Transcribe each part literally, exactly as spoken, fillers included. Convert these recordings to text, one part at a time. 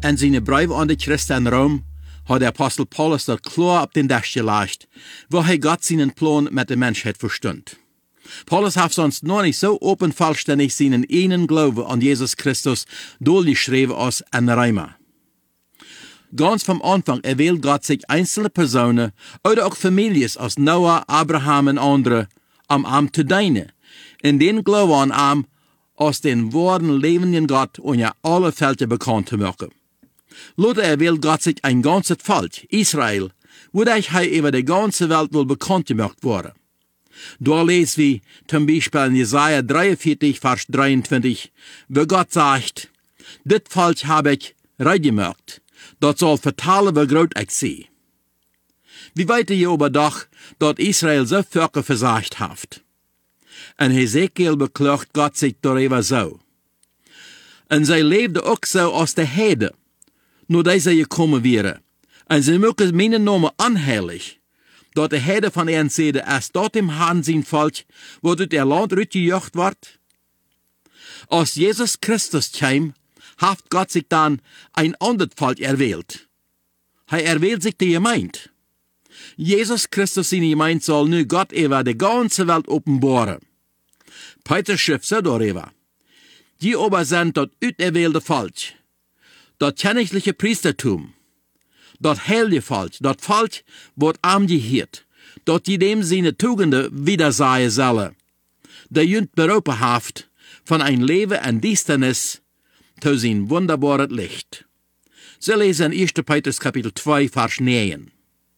En zijn brief aan de Christen in Rom hat der Apostel Paulus dat klar op den Dach gelegt, wo hij Gott seinen Plan mit der Menschheit verstund. Paulus hat sonst noch nicht so open vollständig seinen einen Glaube an Jesus Christus durchgeschrieben als in Römer. Ganz vom Anfang erwählt Gott sich einzelne Personen oder auch Familien als Noah, Abraham und andere am Arm zu dienen, in den Glauben an Arm aus den wahren lebenden Gott und ja alle Felder bekannt zu machen. Luther erwählt Gott sich ein ganzes Volk, Israel, wodurch er über die ganze Welt wohl bekannt gemacht wurde. Da lesen wir zum Beispiel in Jesaja dreiundvierzig, Vers dreiundzwanzig, wo Gott sagt, dit Volk habe ich rein gemacht, dat soll vertalen, wie groß ich sie. Wie weit ihr aber doch, dat Israel so Völker versagt hat. En Hesekiel beklagt Gott sich darüber so. En zij leefde ook zo als de Heide, nur deze gekommen wäre. En sie mögen meinen Namen anheilig, dat de Heide van ihren Seide erst dort im Hahn sein Volk, wo dort der Land rütgejocht wird. Als Jesus Christus kam, hat Gott sich dann ein anderes Volk erwählt. Er erwählt sich die Gemeinde. Jesus Christus seine Gemeinde soll nu Gott über die ganze Welt offenbaren. Petrus schrift so darüber. Die aber sind das uterwählte Volk, das königliche Priestertum, das heilige Volk, das Volk, wird angehört, das die dem seine Tugenden wiedersehen sollen, der jünd berufen haft von ein Leben in Düsternis zu sein wunderbares Licht. So lesen in erster Petrus Kapitel zwei, Vers neun.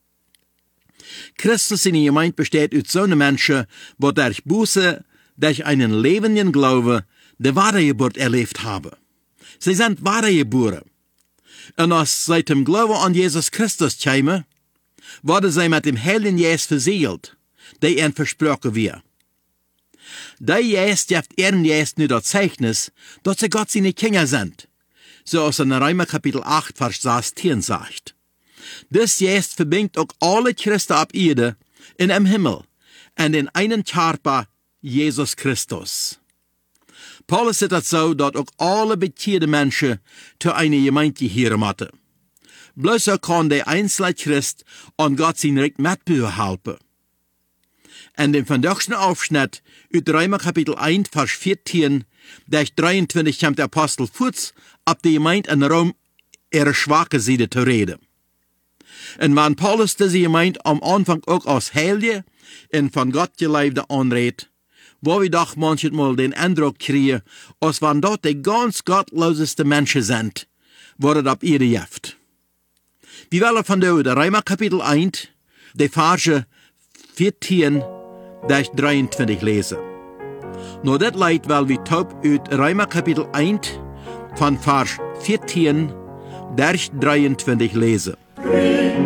Christus in der Gemeinde besteht aus so einem Menschen, wo durch Buße, durch einen lebenden Glaube, die wahre Geburt erlebt haben. Sie sind wahre Geboren. Und als sie dem Glauben an Jesus Christus kamen, wurden sie mit dem Heiligen Geist versiegelt, der ihnen versprochen wird. Der Geist gibt ihren Geist nur das Zeichnis, dass sie Gott seine Kinder sind, so aus in Römer Kapitel acht, Vers sechzehn sagt. Das Geist verbindet auch alle Christen ab Erde in dem Himmel und den einen Körper Jesus Christus. Paulus sagt das so, dass auch alle bekehrte Menschen zu einer Gemeinde gehören müssen. Bloß so kann der einzelne Christ an Gott sein Recht mitbühen helfen. In dem vandaagschen Aufschnitt aus Römer Kapitel eins, Vers vierzehn, durch dreiundzwanzig kommt der Apostel Fuß ab die Gemeinde in Rom ihre schwache Seite zu reden. Und wenn Paulus diese Gemeinde am Anfang auch als Heilige und von Gott geleibte anredet, wo wir doch manchmal den Eindruck kriegen, als wenn dort die ganz gottloseste Menschen sind, wo das ab ihre Jeft. Wir wollen von der Römer Kapitel eins, die Verse vierzehn durch dreiundzwanzig lesen. Nur das Leid, weil wir taub aus Römer Kapitel eins von Vers vierzehn durch dreiundzwanzig lesen.